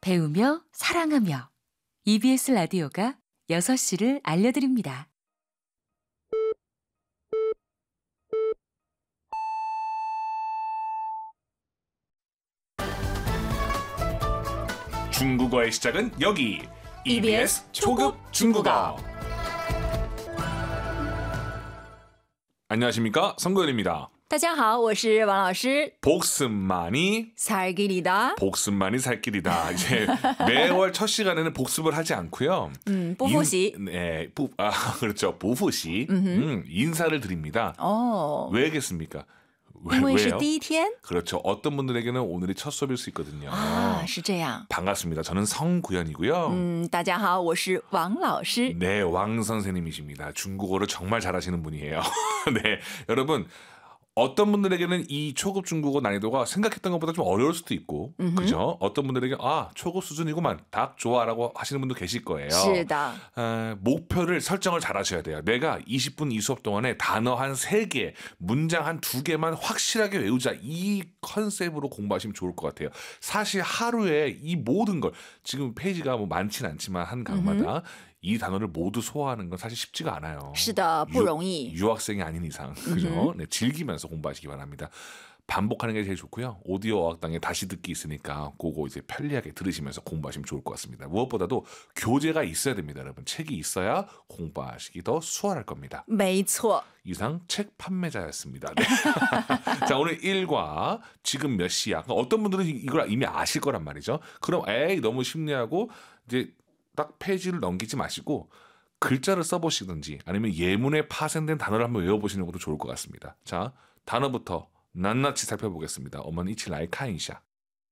배우며 사랑하며 EBS 라디오가 6시를 알려드립니다. 중국어의 시작은 여기 EBS 초급 중국어. 안녕하십니까, 성도연입니다. 大家好，我是王老师。 복습만이 살길이다. 복습만이 살 길이다. 이제 매월 첫 시간에는 복습을 하지 않고요. 不复习. 네, 그렇죠. 부푸시. 인사를 드립니다. 어. 왜겠습니까? 因为是 왜요? 第一天. 그렇죠. 어떤 분들에게는 오늘이 첫 수업일 수 있거든요. 아, 是这样. 반갑습니다. 저는 성구현이고요. 大家好，我是王老师. 네, 왕 선생님이십니다. 중국어를 정말 잘하시는 분이에요. 네, 여러분. 어떤 분들에게는 이 초급 중국어 난이도가 생각했던 것보다 좀 어려울 수도 있고, 그죠? 어떤 분들에게 초급 수준이구만, 딱 좋아라고 하시는 분도 계실 거예요. 是的. 목표를 설정을 잘 하셔야 돼요. 내가 20분 이 수업 동안에 단어 한 3개, 문장 한 2개만 확실하게 외우자. 이 컨셉으로 공부하시면 좋을 것 같아요. 사실 하루에 이 모든 걸, 지금 페이지가 뭐 많진 않지만 한 강마다 이 단어를 모두 소화하는 건 사실 쉽지가 않아요. 是的，不容易. 유학생이 아닌 이상, 그죠? 네, 즐기면서 공부하시기 바랍니다. 반복하는 게 제일 좋고요. 오디오 어학당에 다시 듣기 있으니까 그거 이제 편리하게 들으시면서 공부하시면 좋을 것 같습니다. 무엇보다도 교재가 있어야 됩니다, 여러분. 책이 있어야 공부하시기 더 수월할 겁니다. 没错. 이상 책 판매자였습니다. 네. 자, 오늘 1과 지금 몇 시야? 어떤 분들은 이걸 이미 아실 거란 말이죠. 그럼 에이 너무 쉽네 하고 이제 딱 페이지를 넘기지 마시고 글자를 써보시든지 아니면 예문에 파생된 단어를 한번 외워보시는 것도 좋을 것 같습니다. 자, 단어부터 낱낱이 살펴보겠습니다. 어머니 이치来看一下.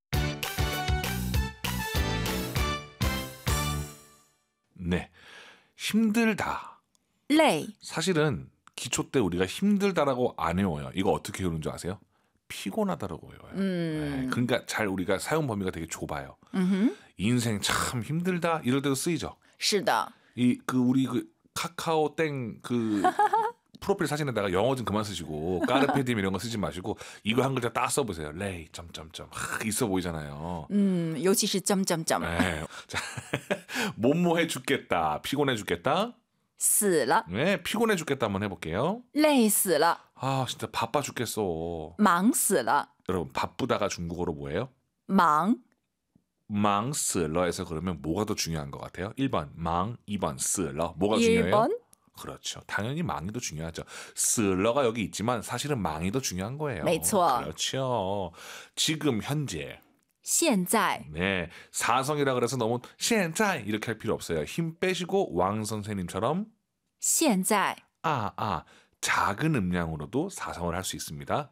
네, 힘들다. 累. 사실은 기초 때 우리가 힘들다라고 안 외워요. 이거 어떻게 외우는 줄 아세요? 피곤하다라고 외워요. 네, 그러니까 잘 우리가 사용 범위가 되게 좁아요. 인생 참 힘들다 이럴 때도 쓰이죠. 是的. 우리 카카오 땡 프로필 사진에다가 영어 좀 그만 쓰시고 까르페 딤 이런 거 쓰지 마시고 이거 한 글자 딱 써보세요. 레이 점점점 있어 보이잖아요. 尤其是점점점. 네. 자, 뭐뭐 해 죽겠다, 피곤해 죽겠다. 死了. 네, 피곤해 죽겠다 한번 해볼게요. 累死了. 진짜 바빠 죽겠어. 忙死了. 여러분 바쁘다가 중국어로 뭐예요? 忙. 忙死了에서 그러면 뭐가 더 중요한 것 같아요? 1번 망, 2번 死了. 뭐가 중요해요? 1번? 그렇죠. 당연히 망이 더 중요하죠. 死了가 여기 있지만 사실은 망이 더 중요한 거예요. 没错. 그렇죠. 지금 현재. 现在. 네, 사성이라 그래서 너무 现在 이렇게 할 필요 없어요. 힘 빼시고 왕 선생님처럼 现在. 작은 음량으로도 사성을 할 수 있습니다.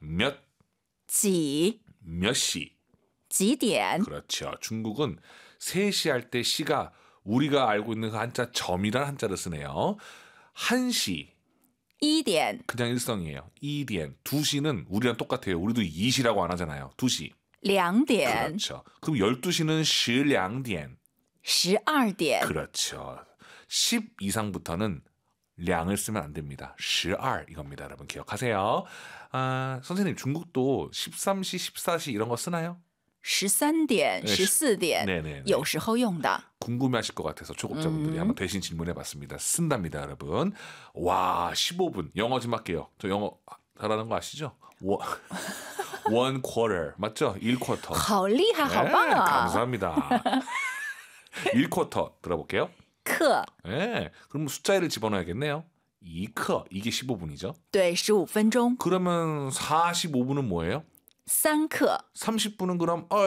몇 시. 几点? 그렇죠. 중국은 3시 할 때 시가 우리가 알고 있는 그 한자 점이라는 한자를 쓰네요. 1시. 1点. 그냥 일성이에요. 2点. 2시는 우리랑 똑같아요. 우리도 2시라고 안 하잖아요. 2시. 2点. 그렇죠. 그럼 12시는 12点. 12点. 그렇죠. 10 이상부터는 량을 쓰면 안 됩니다. 12 이겁니다. 여러분 기억하세요. 선생님 중국도 13시, 14시 이런 거 쓰나요? 13点, 14点. 네네. 有时候用的. 궁금해하실 것 같아서 초급자분들이 한번 대신 질문해봤습니다. 쓴답니다, 여러분. 와, 15분. 영어 좀 할게요. 저 영어 잘하는 거 아시죠? one quarter. 맞죠? 1쿼터. 好厉害, 好棒啊. 감사합니다. 1쿼터 들어볼게요. 课. 네, 그럼 숫자를 집어넣어야겠네요. 2课. 이게 15분이죠? 对, 15分钟. 그러면 45분은 뭐예요? 3课. 30분은 그럼